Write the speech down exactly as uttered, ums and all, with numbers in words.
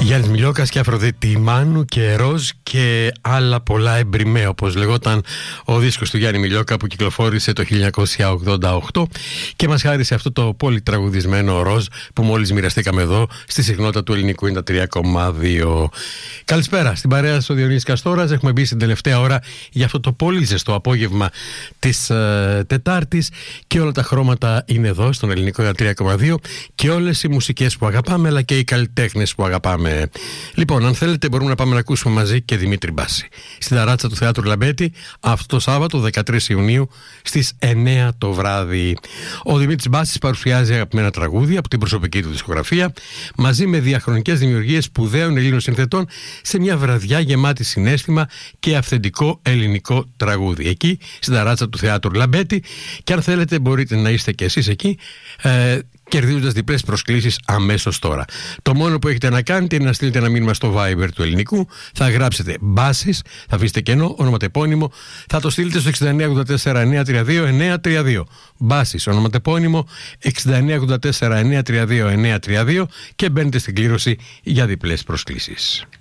Γιάννης Μιλιόκας και Αφροδίτη Μάνου και Ροζ και άλλα πολλά εμπριμέ, όπως λεγόταν ο δίσκος του Γιάννη Μιλιόκα που κυκλοφόρησε το χίλια εννιακόσια ογδόντα οκτώ και μας χάρισε αυτό το πολύ τραγουδισμένο Ροζ που μόλις μοιραστήκαμε εδώ στη συχνότητα του ελληνικού ενενήντα τρία κόμμα δύο. Καλησπέρα στην παρέα στο Διονύσης Καστόρας. Έχουμε μπει στην τελευταία ώρα για αυτό το πολύ ζεστό απόγευμα της ε, Τετάρτης και όλα τα χρώματα είναι εδώ στον ελληνικό ενενήντα τρία κόμμα δύο και όλες οι μουσικές που αγαπάμε αλλά και οι καλλιτέχνες που αγαπάμε. Λοιπόν, αν θέλετε μπορούμε να πάμε να ακούσουμε μαζί και Δημήτρη Μπάση στην ταράτσα του Θεάτρου Λαμπέτη αυτό το Σάββατο δεκατρείς Ιουνίου στις εννιά το βράδυ. Ο Δημήτρης Μπάσης παρουσιάζει αγαπημένα τραγούδια από την προσωπική του δισκογραφία μαζί με διαχρονικές δημιουργίες σπουδαίων Ελλήνων συνθετών σε μια βραδιά γεμάτη συναίσθημα και αυθεντικό ελληνικό τραγούδι. Εκεί στην ταράτσα του Θεάτρου Λαμπέτη, και αν θέλετε μπορείτε να είστε και εσείς εκεί ε, κερδίζοντας διπλές προσκλήσεις αμέσως τώρα. Το μόνο που έχετε να κάνετε είναι να στείλετε ένα μήνυμα στο Viber του ελληνικού, θα γράψετε Μπάσης, θα αφήσετε κενό, ονοματεπώνυμο, θα το στείλετε στο εξήντα εννιά ογδόντα τέσσερα εννιακόσια τριάντα δύο εννιακόσια τριάντα δύο. Μπάσης, ονοματεπώνυμο εξήντα εννιά ογδόντα τέσσερα εννιακόσια τριάντα δύο εννιακόσια τριάντα δύο και μπαίνετε στην κλήρωση για διπλές προσκλήσεις.